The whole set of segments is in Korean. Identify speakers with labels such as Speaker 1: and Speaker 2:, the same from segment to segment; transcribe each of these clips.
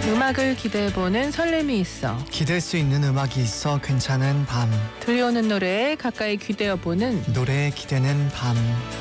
Speaker 1: 음악을 기대해보는 설렘이 있어.
Speaker 2: 기댈 수 있는 음악이 있어 괜찮은 밤.
Speaker 1: 들려오는 노래에 가까이 귀대어보는
Speaker 2: 노래에 기대는 밤.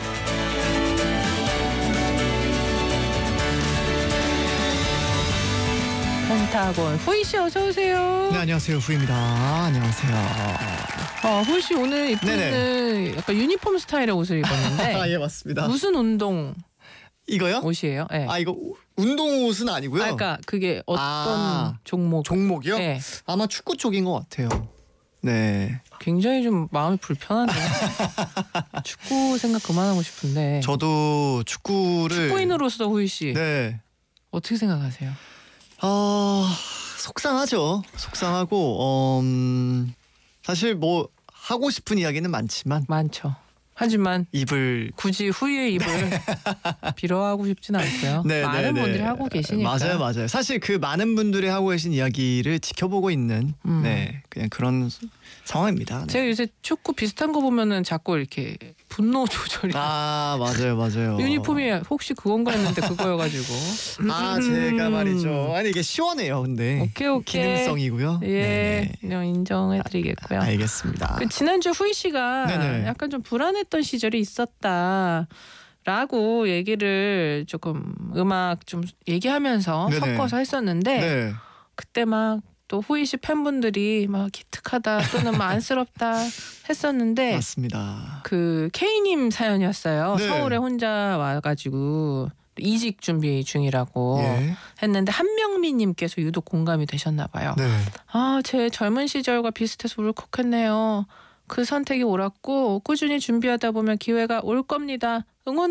Speaker 1: 펜타곤. 후이씨 어서오세요.
Speaker 2: 네, 안녕하세요. 후입니다. 안녕하세요.
Speaker 1: 후이씨 오늘 입고있는 약간 유니폼 스타일의 옷을 입었는데
Speaker 2: 아, 예, 맞습니다.
Speaker 1: 무슨 운동
Speaker 2: 이거요?
Speaker 1: 옷이에요? 네.
Speaker 2: 아, 이거 운동옷은 아니고요.
Speaker 1: 그러니까 그게 어떤 종목?
Speaker 2: 종목이요?
Speaker 1: 네.
Speaker 2: 아마 축구 쪽인 것 같아요. 네.
Speaker 1: 굉장히 좀 마음이 불편한데요. 축구 생각 그만하고 싶은데.
Speaker 2: 저도 축구를
Speaker 1: 축구인으로서 후이씨
Speaker 2: 네.
Speaker 1: 어떻게 생각하세요?
Speaker 2: 속상하죠. 속상하고 사실 뭐 하고 싶은 이야기는 많지만
Speaker 1: 많죠. 하지만
Speaker 2: 입을
Speaker 1: 굳이 후이의 입을 빌어하고 싶지는 않고요. 많은 분들이 하고 계시니까.
Speaker 2: 맞아요. 사실 그 많은 분들이 하고 계신 이야기를 지켜보고 있는 네, 그냥 그런 상황입니다. 네.
Speaker 1: 제가 요새 축구 비슷한 거 보면은 자꾸 이렇게 분노 조절이.
Speaker 2: 맞아요.
Speaker 1: 유니폼이 혹시 그건가 했는데 그거여가지고.
Speaker 2: 제가 말이죠. 아니 이게 시원해요, 근데.
Speaker 1: 오케이.
Speaker 2: 기능성이고요.
Speaker 1: 예, 그냥 인정해드리겠고요.
Speaker 2: 알겠습니다.
Speaker 1: 지난주 후이 씨가
Speaker 2: 네네.
Speaker 1: 약간 좀 불안했던 시절이 있었다. 라고 얘기를 조금 음악 좀 얘기하면서
Speaker 2: 네네.
Speaker 1: 섞어서 했었는데
Speaker 2: 네.
Speaker 1: 그때 막 또 후이 씨 팬분들이 막 기특하다 또는 막 안쓰럽다 했었는데
Speaker 2: 맞습니다.
Speaker 1: 그 K님 사연이었어요.
Speaker 2: 네.
Speaker 1: 서울에 혼자 와가지고 이직 준비 중이라고
Speaker 2: 예.
Speaker 1: 했는데 한명미님께서 유독 공감이 되셨나 봐요.
Speaker 2: 네.
Speaker 1: 제 젊은 시절과 비슷해서 울컥했네요. 그 선택이 옳았고 꾸준히 준비하다 보면 기회가 올 겁니다.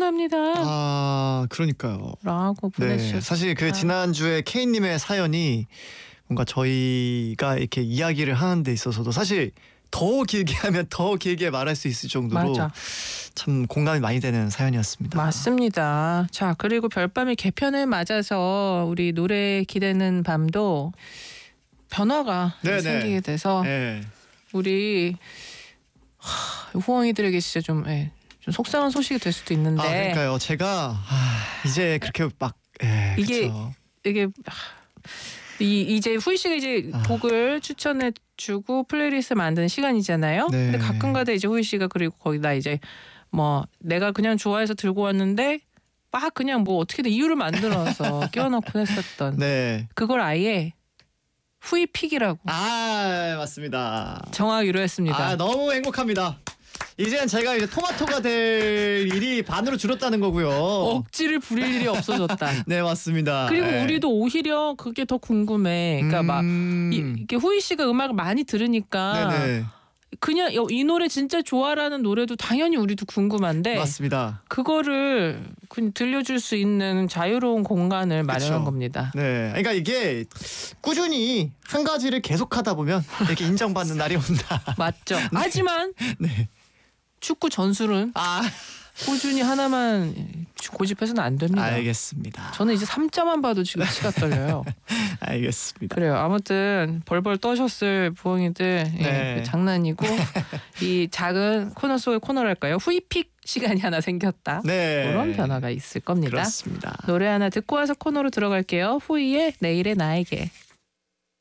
Speaker 1: 응원합니다.
Speaker 2: 그러니까요.
Speaker 1: 라고 보내주셨어요.
Speaker 2: 네, 사실 그 지난주에 K님의 사연이 뭔가 저희가 이렇게 이야기를 하는 데 있어서도 사실 더 길게 하면 더 길게 말할 수 있을 정도로
Speaker 1: 맞아.
Speaker 2: 참 공감이 많이 되는 사연이었습니다.
Speaker 1: 맞습니다. 자, 그리고 별밤이 개편을 맞아서 우리 노래 기대는 밤도 변화가 생기게 돼서 우리 후원이들에게 진짜 좀 속상한 소식이 될 수도 있는데.
Speaker 2: 그러니까요. 제가 이제 그렇게 막
Speaker 1: 이게
Speaker 2: 그쵸.
Speaker 1: 이게 이제 후이 씨가 이제 곡을 추천해주고 플레이리스트 만드는 시간이잖아요.
Speaker 2: 네.
Speaker 1: 근데 가끔가다 이제 후이 씨가 그리고 거기다 이제 뭐 내가 그냥 좋아해서 들고 왔는데 막 그냥 뭐 어떻게든 이유를 만들어서 끼워넣고 했었던 그걸 아예 후이 픽이라고
Speaker 2: 맞습니다.
Speaker 1: 정하기로 했습니다.
Speaker 2: 너무 행복합니다. 이제는 제가 이제 토마토가 될 일이 반으로 줄었다는 거고요.
Speaker 1: 억지를 부릴 일이 없어졌다.
Speaker 2: 네, 맞습니다.
Speaker 1: 그리고 우리도 오히려 그게 더 궁금해. 그러니까 막 이게 후이 씨가 음악을 많이 들으니까 그냥 이 노래 진짜 좋아라는 노래도 당연히 우리도 궁금한데
Speaker 2: 맞습니다.
Speaker 1: 그거를 그냥 들려줄 수 있는 자유로운 공간을 마련한 겁니다.
Speaker 2: 네, 그러니까 이게 꾸준히 한 가지를 계속하다 보면 이렇게 인정받는 날이 온다.
Speaker 1: 맞죠. 하지만 축구 전술은 꾸준히 하나만 고집해서는 안 됩니다.
Speaker 2: 알겠습니다.
Speaker 1: 저는 이제 3자만 봐도 지금 치가 떨려요.
Speaker 2: 알겠습니다.
Speaker 1: 그래요. 아무튼 벌벌 떠셨을 부엉이들 장난이고 이 작은 코너 속의 코너랄까요? 후이픽 시간이 하나 생겼다. 그런 변화가 있을 겁니다.
Speaker 2: 그렇습니다.
Speaker 1: 노래 하나 듣고 와서 코너로 들어갈게요. 후이의 내일의 나에게.